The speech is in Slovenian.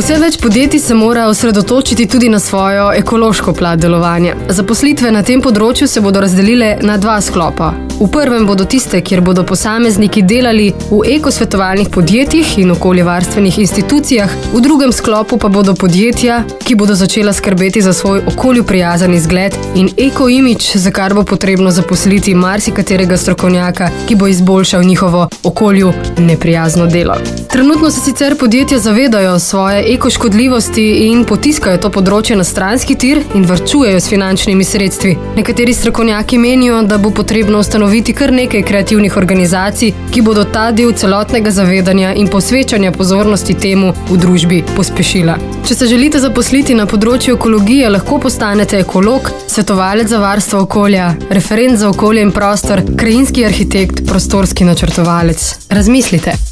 Vse več podjetij se mora osredotočiti tudi na svojo ekološko plat delovanja. Zaposlitve na tem področju se bodo razdelile na 2 sklopa. V prvem bodo tiste, kjer bodo posamezniki delali v ekosvetovalnih podjetjih in okoljevarstvenih institucijah, v drugem sklopu pa bodo podjetja, ki bodo začela skrbeti za svoj okolju prijazen izgled in eko-imidž, za kar bo potrebno zaposliti marsikaterega strokovnjaka, ki bo izboljšal njihovo okolju neprijazno delo. Trenutno se sicer podjetja zavedajo svoje ekoškodljivosti in potiskajo to področje na stranski tir in varčujejo s finančnimi sredstvi. Nekateri strokovnjaki menijo, da bo potrebno ustanoviti kar nekaj kreativnih organizacij, ki bodo ta del celotnega zavedanja in posvečanja pozornosti temu v družbi pospešila. Če se želite zaposliti na področju ekologije, lahko postanete ekolog, svetovalec za varstvo okolja, referent za okolje in prostor, krajinski arhitekt, prostorski načrtovalec. Razmislite.